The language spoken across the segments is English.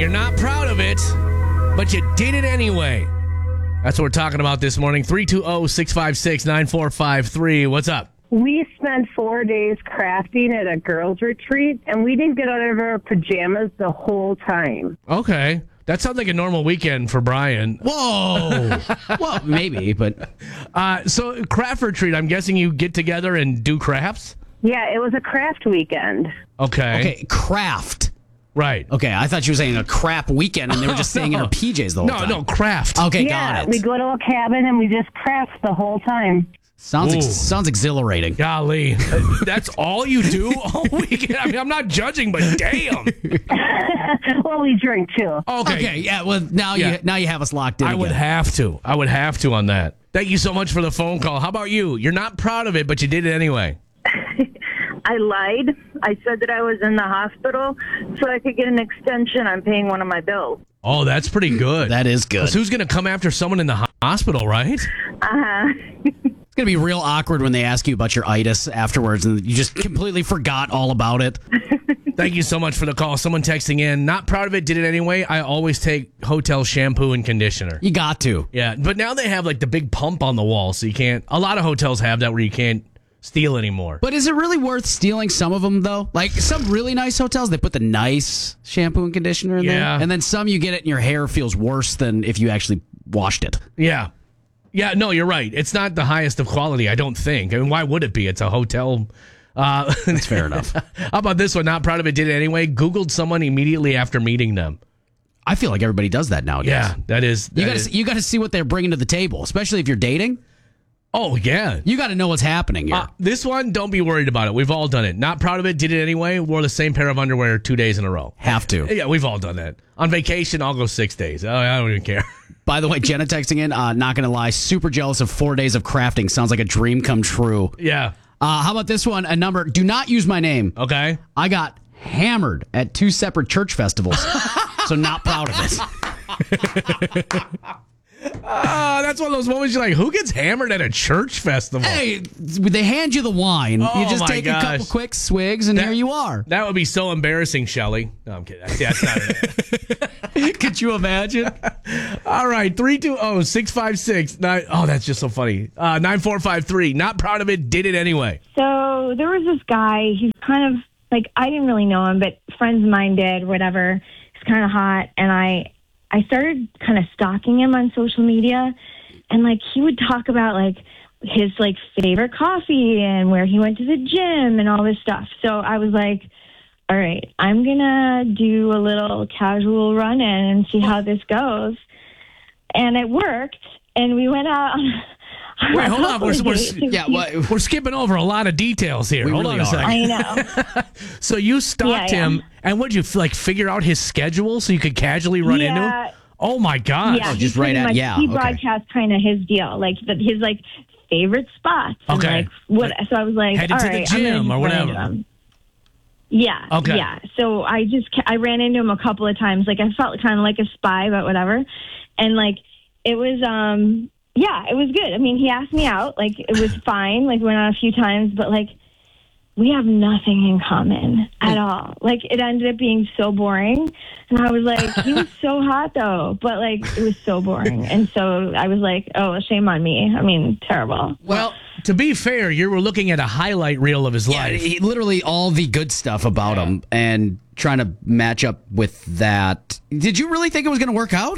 You're not proud of it, but you did it anyway. That's what we're talking about this morning. 320-656-9453. What's up? We spent 4 days crafting at a girls' retreat, and we didn't get out of our pajamas the whole time. Okay. That sounds like a normal weekend for Brian. Whoa. Well, maybe, but... So, craft retreat, I'm guessing you get together and do crafts? Yeah, it was a craft weekend. Okay. Craft. Right. Okay, I thought you were saying a crap weekend, and they were just staying in their PJs the whole time. No, craft. Okay, Yeah, got it. we go to a cabin, and we just craft the whole time. Sounds exhilarating. Golly. That's all you do all weekend? I mean, I'm not judging, but damn. Well, we drink, too. Okay, yeah, well, now you have us locked in I again. would have to on that. Thank you so much for the phone call. How about you? You're not proud of it, but you did it anyway. I lied. I said that I was in the hospital so I could get an extension on paying one of my bills. Oh, that's pretty good. That is good. 'Cause who's going to come after someone in the hospital, right? It's going to be real awkward when they ask you about your itis afterwards and you just completely forgot all about it. Thank you so much for the call. Someone texting in, not proud of it, did it anyway. I always take hotel shampoo and conditioner. You got to. Yeah, but now they have like the big pump on the wall, so you can't. A lot of hotels have that where you can't steal anymore. But is it really worth stealing some of them, though? Like some really nice hotels, they put the nice shampoo and conditioner in there. And then some you get it and your hair feels worse than if you actually washed it. Yeah. Yeah, no, you're right. It's not the highest of quality, I don't think. I mean, why would it be? It's a hotel. That's fair enough. How about this one? Not proud of it, did it anyway. Googled someone immediately after meeting them. I feel like everybody does that nowadays. Yeah, that is. You got to see what they're bringing to the table, especially if you're dating. Oh, yeah. You got to know what's happening here. This one, don't be worried about it. We've all done it. Not proud of it, did it anyway. Wore the same pair of underwear 2 days in a row. Have to. Yeah, we've all done that. On vacation, I'll go 6 days. I don't even care. By the way, Jenna texting in, not going to lie, super jealous of 4 days of crafting. Sounds like a dream come true. Yeah. How about this one? A number, do not use my name. Okay. I got hammered at 2 separate church festivals, so not proud of it. That's one of those moments you're like, who gets hammered at a church festival? Hey, they hand you the wine. You just take a couple quick swigs, and here you are. That would be so embarrassing, Shelly. No, I'm kidding. That's not it. Could you imagine? All right, 320-656. Oh, that's just so funny. 9453. Not proud of it, did it anyway. So there was this guy. He's kind of like, I didn't really know him, but friends of mine did, whatever. He's kind of hot, and I started kind of stalking him on social media, and like he would talk about like his like favorite coffee and where he went to the gym and all this stuff. So I was like, all right, I'm gonna do a little casual run in and see how this goes. And it worked, and we went out on Wait, hold on. We're skipping over a lot of details here. Hold on a second. I know. So you stalked him, and what did you like figure out his schedule so you could casually run into him? Oh my gosh! Yeah, just right at He broadcast kind of his deal, like his like favorite spots. And, Okay. like, what? So I was like, headed all to right, the I'm gonna gym just or run whatever. into him. Yeah. Okay. Yeah. So I ran into him a couple of times. Like I felt kind of like a spy, but whatever. And like it was yeah, it was good. I mean, he asked me out. Like it was fine. Like we went out a few times, but like we have nothing in common at all. Like it ended up being so boring. And I was like, he was so hot though, but like it was so boring. And so I was like, oh, shame on me. I mean, terrible. Well, to be fair, you were looking at a highlight reel of his life. Literally all the good stuff about him and trying to match up with that. Did you really think it was going to work out?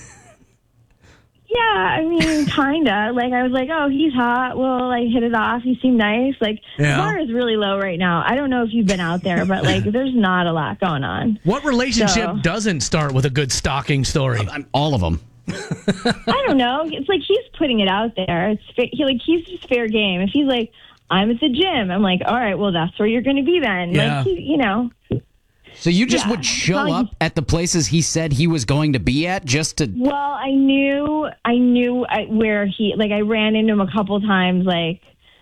Yeah, I mean, kinda. Like, I was like, oh, he's hot. Well, like, hit it off. He seemed nice. Like, the bar is really low right now. I don't know if you've been out there, but, like, there's not a lot going on. What relationship doesn't start with a good stalking story? All of them. I don't know. It's like he's putting it out there. He's just fair game. If he's like, I'm at the gym, I'm like, all right, well, that's where you're going to be then. Yeah. Like, you know. So you just would show up at the places he said he was going to be at just to... Well, I knew where he, like, I ran into him a couple times, like,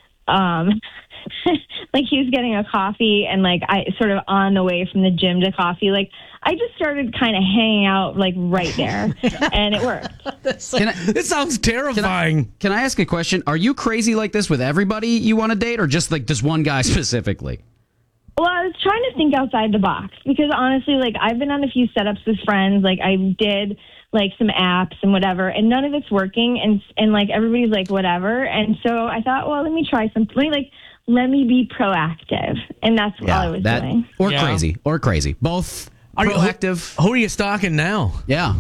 like he was getting a coffee and like I sort of on the way from the gym to coffee, like I just started kind of hanging out like right there and it worked. It sounds terrifying. Can I ask a question? Are you crazy like this with everybody you want to date or just like this one guy specifically? Well, I was trying to think outside the box because honestly, like I've been on a few setups with friends. Like I did like some apps and whatever, and none of it's working. And like everybody's like whatever. And so I thought, well, let me try something. Let me be proactive, and that's all I was doing. Or crazy. Both are proactive. Who are you stalking now? Yeah.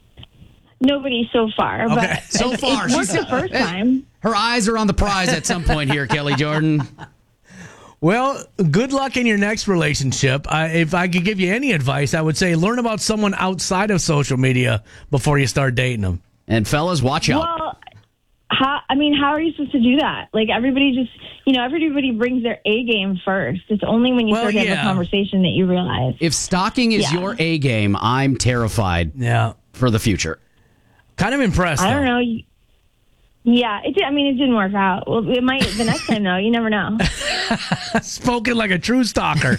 Nobody so far. Okay. But So far, it worked the first time. Her eyes are on the prize at some point here, Kelly Jordan. Well, good luck in your next relationship. If I could give you any advice, I would say learn about someone outside of social media before you start dating them. And fellas, watch out. Well, how are you supposed to do that? Like everybody just, everybody brings their A game first. It's only when you start to have a conversation that you realize. If stalking is your A game, I'm terrified for the future. Kind of impressed. I don't know. Yeah, it didn't work out. Well, it might the next time, though. You never know. Spoken like a true stalker.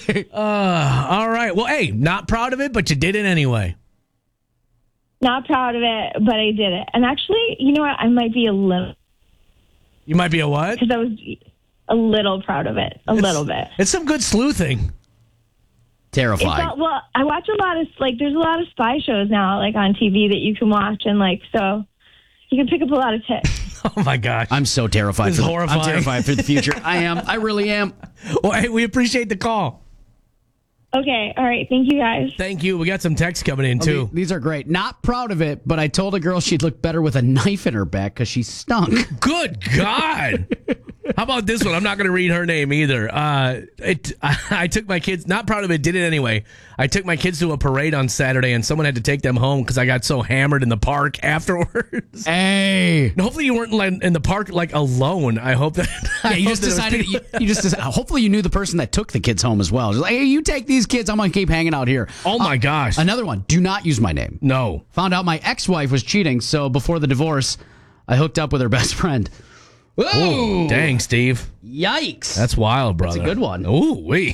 All right. Well, hey, not proud of it, but you did it anyway. Not proud of it, but I did it. And actually, you know what? I might be a little. You might be a what? Because I was a little proud of it. A little bit. It's some good sleuthing. Terrifying. Well, I watch a lot of, there's a lot of spy shows now, on TV that you can watch. And, so you can pick up a lot of tips. Oh, my gosh. I'm so terrified. This is horrifying. I'm terrified for the future. I am. I really am. Well, hey, we appreciate the call. Okay. All right. Thank you, guys. Thank you. We got some texts coming in, too. Okay, these are great. Not proud of it, but I told a girl she'd look better with a knife in her back because she stunk. Good God. How about this one? I'm not going to read her name either. I took my kids, not proud of it, did it anyway. I took my kids to a parade on Saturday, and someone had to take them home because I got so hammered in the park afterwards. Hey. And hopefully you weren't in the park alone. I hope that. Yeah, you just decided. You just decided. Hopefully you knew the person that took the kids home as well. Just like, hey, you take these kids. I'm gonna keep hanging out here. Oh my gosh. Another one. Do not use my name. No. Found out my ex-wife was cheating, so before the divorce, I hooked up with her best friend. Ooh, dang, Steve. Yikes. That's wild, brother. That's a good one. Ooh, wee.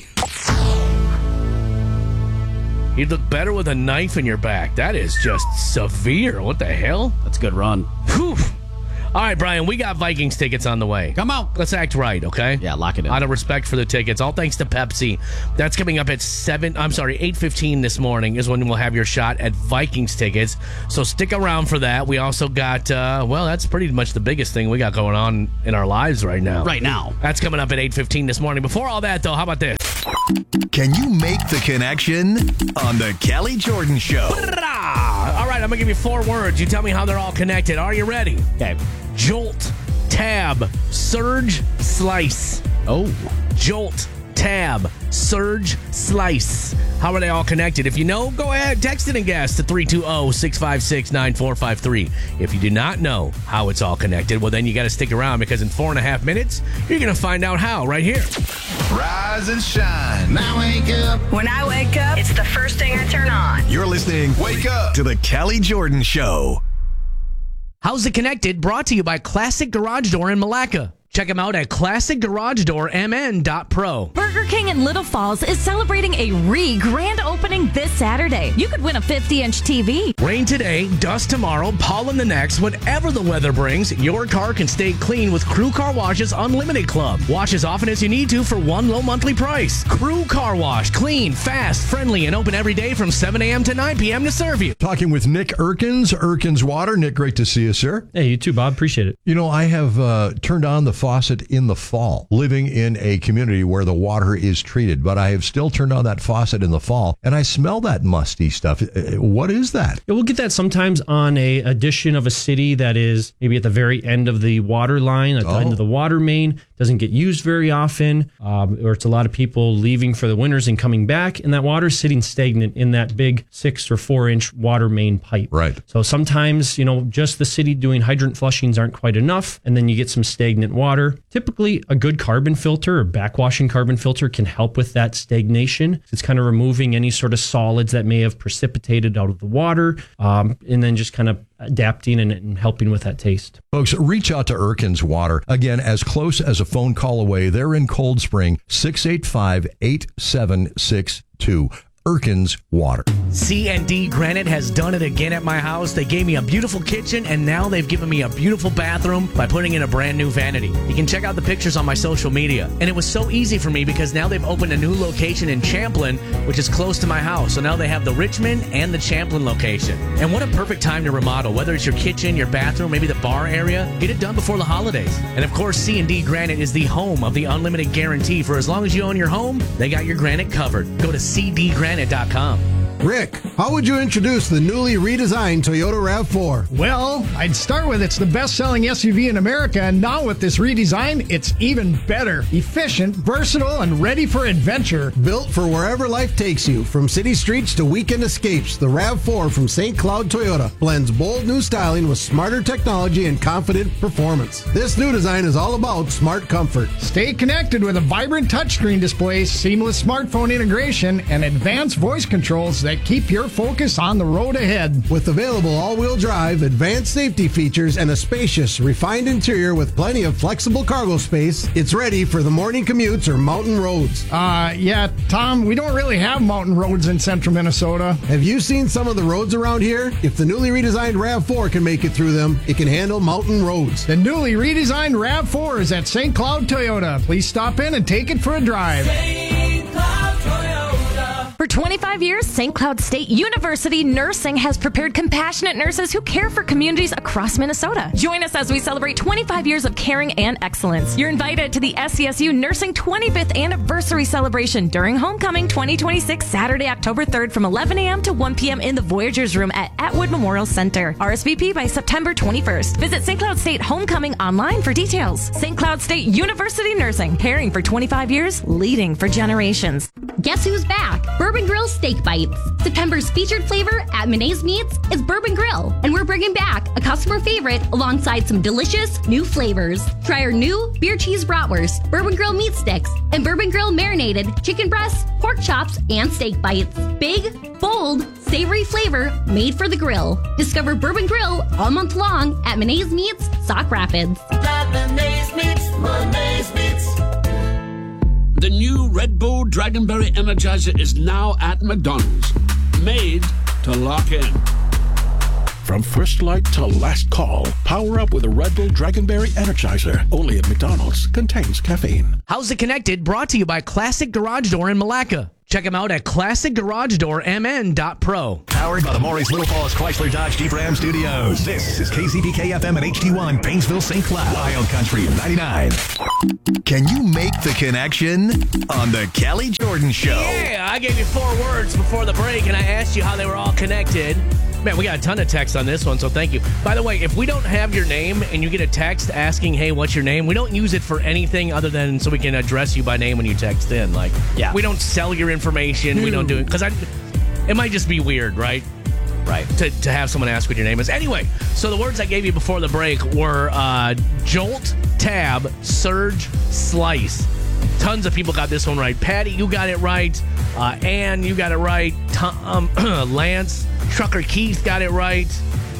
You'd look better with a knife in your back. That is just severe. What the hell? That's a good run. Whew. All right, Brian, we got Vikings tickets on the way. Come on. Let's act right, okay? Yeah, lock it in. Out of respect for the tickets. All thanks to Pepsi. That's coming up at 8:15 this morning is when we'll have your shot at Vikings tickets. So stick around for that. We also got, that's pretty much the biggest thing we got going on in our lives right now. Right now. That's coming up at 8:15 this morning. Before all that, though, how about this? Can you make the connection on the Kelly Jordan Show? All right, I'm going to give you 4 words. You tell me how they're all connected. Are you ready? Okay. Jolt, tab, surge, slice. Oh. Jolt, tab, surge, slice. How are they all connected? If you know, go ahead, text it and guess to 320-656-9453. If you do not know how it's all connected, well, then you got to stick around because in 4.5 minutes, you're going to find out how right here. Rise and shine. Now wake up. When I wake up, it's the first thing I turn on. You're listening, Wake Up, to the Kelly Jordan Show. How's it connected? Brought to you by Classic Garage Door in Malacca. Check them out at classicgaragedoormn.pro. Burger King in Little Falls is celebrating a grand opening this Saturday. You could win a 50-inch TV. Rain today, dust tomorrow, pollen the next. Whatever the weather brings, your car can stay clean with Crew Car Wash's Unlimited Club. Wash as often as you need to for one low monthly price. Crew Car Wash. Clean, fast, friendly, and open every day from 7 a.m. to 9 p.m. to serve you. Talking with Nick Erkins Water. Nick, great to see you, sir. Hey, you too, Bob. Appreciate it. You know, I have turned on the faucet in the fall, living in a community where the water is treated, but I have still turned on that faucet in the fall, and I smell that musty stuff. What is that? Yeah, we'll get that sometimes on a addition of a city that is maybe at the very end of the water line, at the end of the water main, doesn't get used very often, or it's a lot of people leaving for the winters and coming back, and that water is sitting stagnant in that big 6 or 4 inch water main pipe. Right. So sometimes, just the city doing hydrant flushings aren't quite enough, and then you get some stagnant water. Typically, a good carbon filter or backwashing carbon filter can help with that stagnation. It's kind of removing any sort of solids that may have precipitated out of the water, and then just kind of adapting and helping with that taste. Folks, reach out to Erkins Water. Again, as close as a phone call away. They're in Cold Spring, 685-8762. Erkins Water. C&D Granite has done it again at my house. They gave me a beautiful kitchen, and now they've given me a beautiful bathroom by putting in a brand new vanity. You can check out the pictures on my social media. And it was so easy for me because now they've opened a new location in Champlin, which is close to my house. So now they have the Richmond and the Champlin location. And what a perfect time to remodel, whether it's your kitchen, your bathroom, maybe the bar area. Get it done before the holidays. And of course, C&D Granite is the home of the unlimited guarantee. For as long as you own your home, they got your granite covered. Go to cdgranite.com. Rick, how would you introduce the newly redesigned Toyota RAV4? Well, I'd start with it's the best-selling SUV in America, and now with this redesign, it's even better. Efficient, versatile, and ready for adventure. Built for wherever life takes you, from city streets to weekend escapes, the RAV4 from St. Cloud Toyota blends bold new styling with smarter technology and confident performance. This new design is all about smart comfort. Stay connected with a vibrant touchscreen display, seamless smartphone integration, and advanced voice controls that keep your focus on the road ahead. With available all-wheel drive, advanced safety features, and a spacious, refined interior with plenty of flexible cargo space, it's ready for the morning commutes or mountain roads. Yeah, Tom, we don't really have mountain roads in central Minnesota. Have you seen some of the roads around here? If the newly redesigned RAV4 can make it through them, it can handle mountain roads. The newly redesigned RAV4 is at St. Cloud Toyota. Please stop in and take it for a drive. St. Cloud Toyota. For 25 years, St. Cloud State University Nursing has prepared compassionate nurses who care for communities across Minnesota. Join us as we celebrate 25 years of caring and excellence. You're invited to the SCSU Nursing 25th Anniversary Celebration during Homecoming 2026, Saturday, October 3rd from 11 a.m. to 1 p.m. in the Voyagers Room at Atwood Memorial Center. RSVP by September 21st. Visit St. Cloud State Homecoming online for details. St. Cloud State University Nursing, caring for 25 years, leading for generations. Guess who's back? Bourbon Grill Steak Bites. September's featured flavor at Menae's Meats is Bourbon Grill, and we're bringing back a customer favorite alongside some delicious new flavors. Try our new beer cheese bratwurst, Bourbon Grill meat sticks, and Bourbon Grill marinated chicken breasts, pork chops, and steak bites. Big, bold, savory flavor made for the grill. Discover Bourbon Grill all month long at Menae's Meats, Sauk Rapids. Menae's Meats, Menae's Meats. The new Red Bull Dragonberry Energizer is now at McDonald's. Made to lock in. From first light to last call, power up with a Red Bull Dragonberry Energizer. Only at McDonald's. Contains caffeine. How's It Connected? Brought to you by Classic Garage Door in Malacca. Check them out at classicgaragedoormn.pro. Powered by the Maurice Little Falls Chrysler Dodge Jeep Ram Studios. This is KCBK FM and HD1 Painesville, St. Cloud. Wild Country 99. Can you make the connection on the Kelly Jordan Show? Yeah, I gave you 4 words before the break, and I asked you how they were all connected. Man, we got a ton of texts on this one, so thank you. By the way, if we don't have your name and you get a text asking, hey, what's your name? We don't use it for anything other than so we can address you by name when you text in. Like, yeah, we don't sell your information. We don't do it because it might just be weird, right? Right. To have someone ask what your name is. Anyway, so the words I gave you before the break were jolt, tab, surge, slice. Tons of people got this one right. Patty, you got it right. Ann, you got it right. Tom, Lance, Trucker Keith got it right.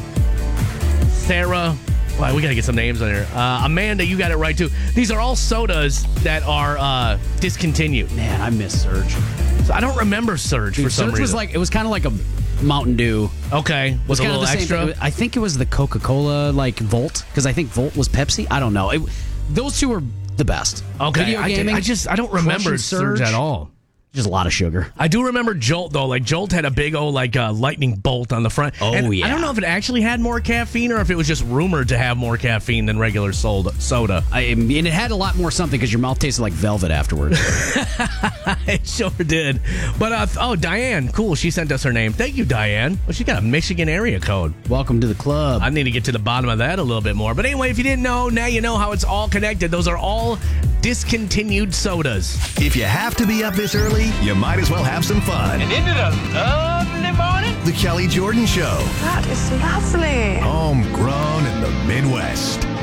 Sarah, well, we got to get some names on here. Amanda, you got it right too. These are all sodas that are discontinued. Man, I miss Surge. So I don't remember Surge for some reason. Was like, it was kind of like a Mountain Dew. Okay, was a little extra. I think it was the Coca-Cola like Volt, because I think Volt was Pepsi. I don't know. Those two were the best. Okay, Video gaming, I don't remember Surge at all. Just a lot of sugar. I do remember Jolt, though. Like, Jolt had a big old, lightning bolt on the front. Oh, and yeah. I don't know if it actually had more caffeine or if it was just rumored to have more caffeine than regular soda. I mean, it had a lot more something because your mouth tasted like velvet afterwards. It sure did. But, Diane. Cool. She sent us her name. Thank you, Diane. Well, she got a Michigan area code. Welcome to the club. I need to get to the bottom of that a little bit more. But anyway, if you didn't know, now you know how it's all connected. Those are all discontinued sodas. If you have to be up this early, you might as well have some fun. And isn't it a lovely morning? The Kelly Jordan Show. That is lovely. Homegrown in the Midwest.